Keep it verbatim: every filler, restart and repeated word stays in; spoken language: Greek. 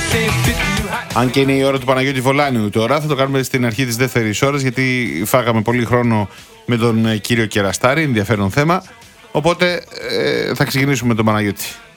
Αν και είναι η ώρα του Παναγιώτη Βολάνιου τώρα, θα το κάνουμε στην αρχή της δεύτερης ώρας, γιατί φάγαμε πολύ χρόνο με τον κύριο Κεραστάρη, ενδιαφέρον θέμα. Οπότε ε, θα ξεκινήσουμε με τον Παναγιώτη.